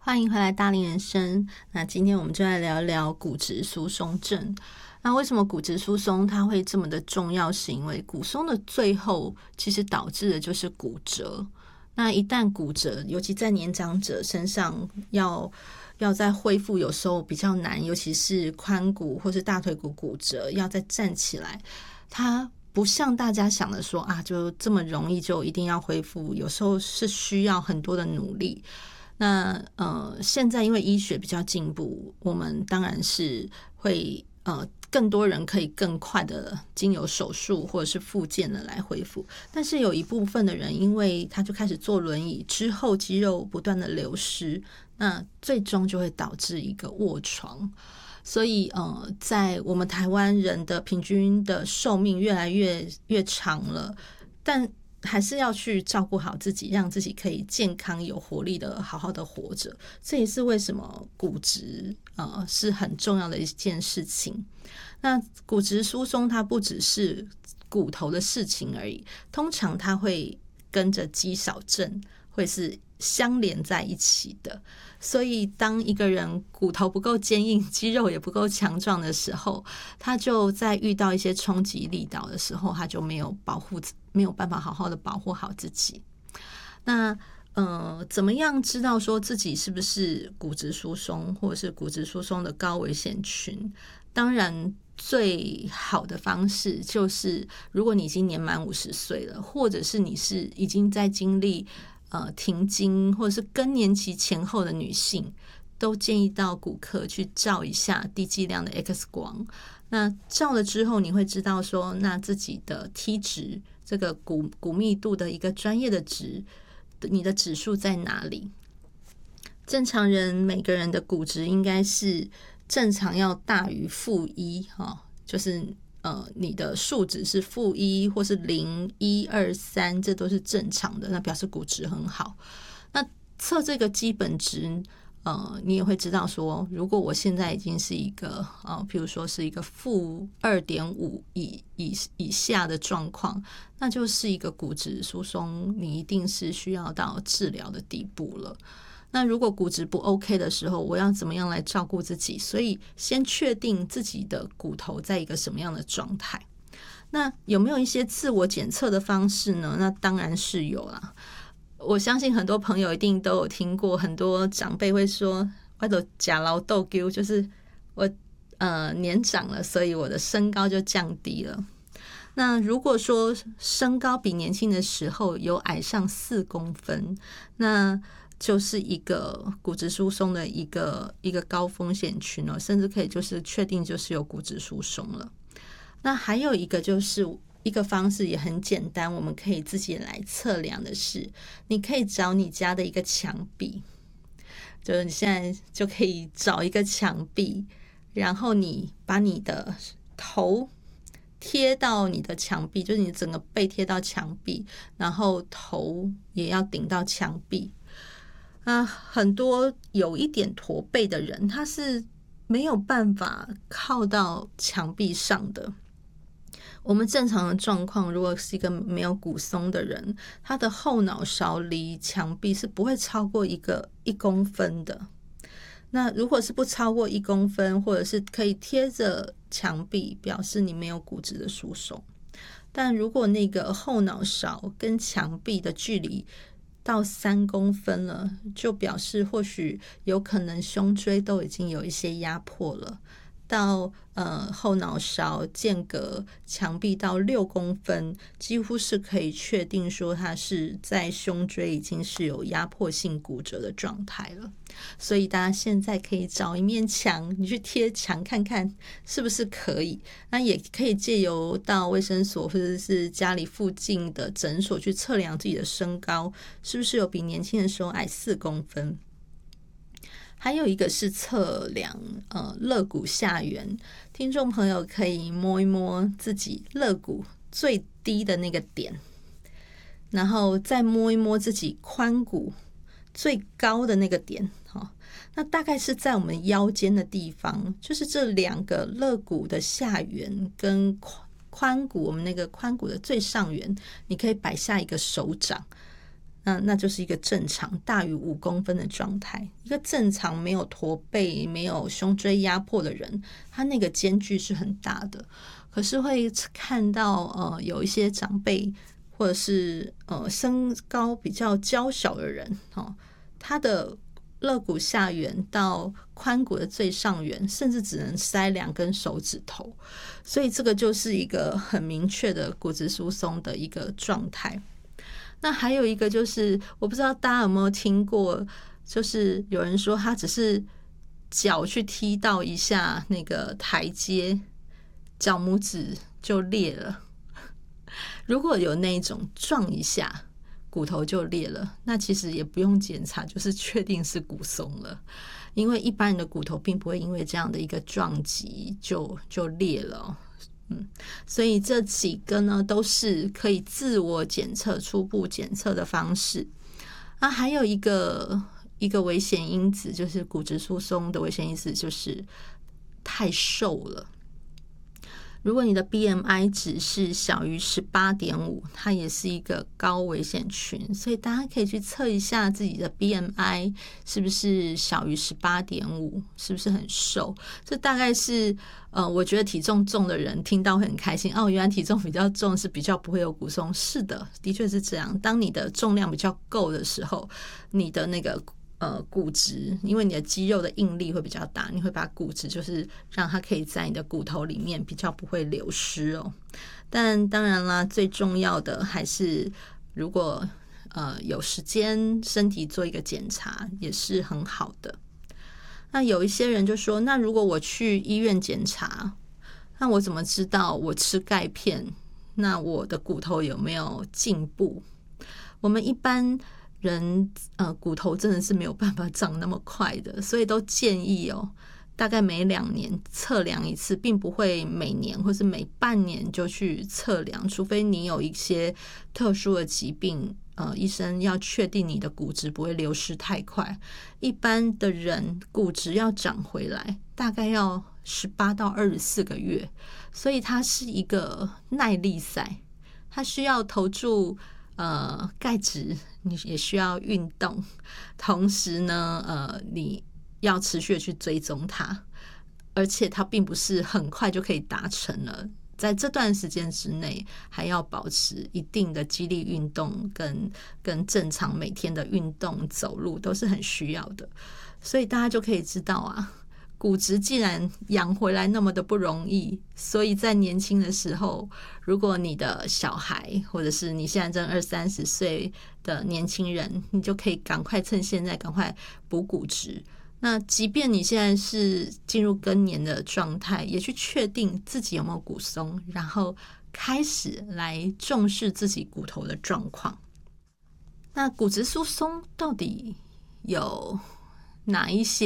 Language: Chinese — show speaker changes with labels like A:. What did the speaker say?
A: 欢迎回来大龄人生。那今天我们就来聊聊骨质疏松症。那为什么骨质疏松它会这么的重要？是因为骨松的最后其实导致的就是骨折。那一旦骨折，尤其在年长者身上要再恢复，有时候比较难，尤其是髋骨或是大腿骨骨折，要再站起来，它不像大家想的说啊，就这么容易就一定要恢复，有时候是需要很多的努力。那现在因为医学比较进步，我们当然是会更多人可以更快的经由手术或者是复健的来恢复，但是有一部分的人因为他就开始坐轮椅之后，肌肉不断的流失，那最终就会导致一个卧床。所以在我们台湾人的平均的寿命越来越长了，但还是要去照顾好自己，让自己可以健康有活力的好好的活着。这也是为什么骨质是很重要的一件事情。那骨质疏松它不只是骨头的事情而已，通常它会跟着肌少症会是相连在一起的。所以当一个人骨头不够坚硬，肌肉也不够强壮的时候，他就在遇到一些冲击力道的时候，他就没有办法好好的保护好自己。那怎么样知道说自己是不是骨质疏松或者是骨质疏松的高危险群？当然最好的方式就是如果你已经年满50岁了，或者是你是已经在经历停经或者是更年期前后的女性，都建议到骨科去照一下低剂量的 X 光。那照了之后你会知道说，那自己的 T 值，这个骨密度的一个专业的值，你的指数在哪里？正常人每个人的骨质应该是正常要大于-1，就是你的数值是-1或是0、1、2、3，这都是正常的，那表示骨质很好。那测这个基本值，你也会知道说，如果我现在已经是一个譬如说是一个-2.5以下的状况，那就是一个骨质疏松，你一定是需要到治疗的地步了。那如果骨质不 OK 的时候，我要怎么样来照顾自己？所以先确定自己的骨头在一个什么样的状态。那有没有一些自我检测的方式呢？那当然是有啦。我相信很多朋友一定都有听过，很多长辈会说我都假劳豆丢，就是我年长了，所以我的身高就降低了。那如果说身高比年轻的时候有矮上4公分，那就是一个骨质疏松的一个高风险群哦，甚至可以就是确定就是有骨质疏松了。那还有一个就是一个方式也很简单，我们可以自己来测量的是，你可以找你家的一个墙壁，就是你现在就可以找一个墙壁，然后你把你的头贴到你的墙壁，就是你整个背贴到墙壁，然后头也要顶到墙壁。很多有一点驼背的人，他是没有办法靠到墙壁上的。我们正常的状况，如果是一个没有骨松的人，他的后脑勺离墙壁是不会超过1公分的。那如果是不超过1公分，或者是可以贴着墙壁，表示你没有骨质的疏松。但如果那个后脑勺跟墙壁的距离到3公分了，就表示或许有可能胸椎都已经有一些压迫了。到后脑勺间隔墙壁到6公分，几乎是可以确定说它是在胸椎已经是有压迫性骨折的状态了。所以大家现在可以找一面墙，你去贴墙看看是不是可以。那也可以借由到卫生所或者是家里附近的诊所去测量自己的身高，是不是有比年轻的时候矮4公分。还有一个是测量肋骨下缘，听众朋友可以摸一摸自己肋骨最低的那个点，然后再摸一摸自己髋骨最高的那个点，那大概是在我们腰间的地方，就是这2个肋骨的下缘跟髋骨，我们那个髋骨的最上缘，你可以摆下一个手掌。 那就是一个正常大于5公分的状态。一个正常没有驼背、没有胸椎压迫的人，他那个间距是很大的。可是会看到有一些长辈或者是身高比较娇小的人，他的肋骨下缘到髋骨的最上缘，甚至只能塞2根手指头，所以这个就是一个很明确的骨质疏松的一个状态。那还有一个就是，我不知道大家有没有听过，就是有人说他只是脚去踢到一下那个台阶，脚拇指就裂了。如果有那种撞一下骨头就裂了，那其实也不用检查，就是确定是骨松了。因为一般人的骨头并不会因为这样的一个撞击就裂了。所以这几个呢都是可以自我检测、初步检测的方式。还有一个危险因子，就是骨质疏松的危险因子，就是太瘦了。如果你的 BMI 值是小于 18.5， 它也是一个高危险群，所以大家可以去测一下自己的 BMI 是不是小于 18.5， 是不是很瘦。这大概是我觉得体重重的人听到会很开心，原来体重比较重是比较不会有骨松。是的，的确是这样。当你的重量比较够的时候，你的那个骨质，因为你的肌肉的应力会比较大，你会把骨质就是让它可以在你的骨头里面比较不会流失哦。但当然啦，最重要的还是如果有时间身体做一个检查也是很好的。那有一些人就说，那如果我去医院检查，那我怎么知道我吃钙片那我的骨头有没有进步？我们一般人骨头真的是没有办法长那么快的，所以都建议大概每2年测量一次，并不会每年或是每半年就去测量，除非你有一些特殊的疾病，医生要确定你的骨质不会流失太快。一般的人骨质要长回来大概要18到24个月，所以它是一个耐力赛，它需要投注钙质，你也需要运动，同时呢你要持续的去追踪它，而且它并不是很快就可以达成了，在这段时间之内还要保持一定的肌力运动跟正常每天的运动走路都是很需要的。所以大家就可以知道骨质既然养回来那么的不容易，所以在年轻的时候，如果你的小孩或者是你现在正20-30岁的年轻人，你就可以赶快趁现在赶快补骨质。那即便你现在是进入更年的状态，也去确定自己有没有骨松，然后开始来重视自己骨头的状况。那骨质疏松到底有哪一些